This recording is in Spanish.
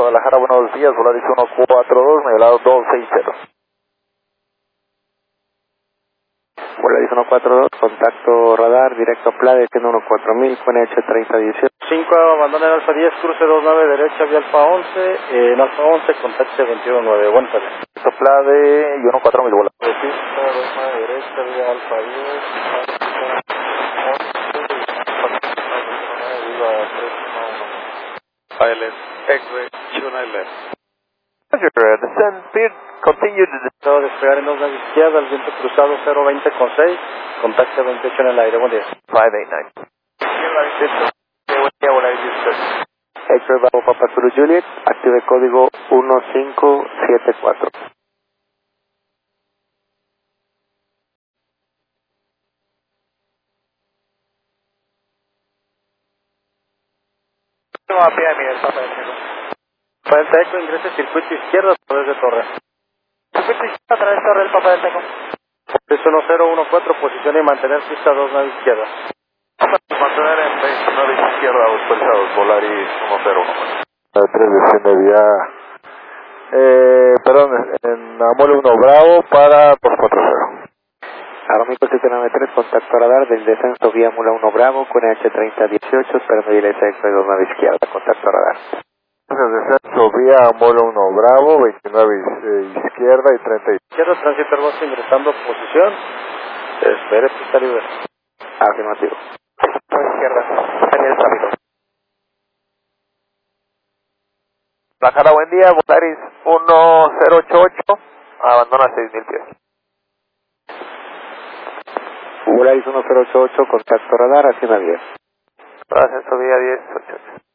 Guadalajara, buenos días, Volaris 142, nivelado 260. Volaris 142, contacto radar, directo a PLA, destino 14000, QNH 3018. 5, abandona el Alfa 10, cruce 29 derecha, vía Alfa 11, en Alfa 11, contacte 219, buenas tardes. Soplade y 14000, Volaris. Pista 29 derecha, vía Alfa 10, Island, X-ray, Chuna Island. Roger, descend, speed, continue to Acabo de despegar en 2 naves izquierda, el viento cruzado 020 con 6, contacte 28 en el aire, buen día. 589. X-Ray Bravo Papa Zulu Juliet, active código 1574. No, a pie, Miguel, Papa del Seco. Para el Eco ingrese circuito izquierdo a través de torre. Circuito izquierdo a través de Torre del Papa del Seco. Es 1014, posición y mantener pista 2 naves izquierda. Mantener en 29 izquierda, autorizados, Volaris 101. 3 desciende vía, perdón, en Amole 1 Bravo para 240. Aeroméxico 793, contacto radar del descenso vía Mula 1 Bravo, QNH 3018, esperando dirección X-Ray 2 nave izquierda, contacto radar. Descenso vía Amole 1 Bravo, 29 izquierda y 30 Izquierda, tránsito Airbus ingresando posición. Espere pista libre. Afirmativo. Izquierda, Daniel Sábito. Guadalajara, buen día, Volaris 1088, abandona 6000 pies. Volaris 1088, contacto radar, hacia 10. Ascenso vía 1088.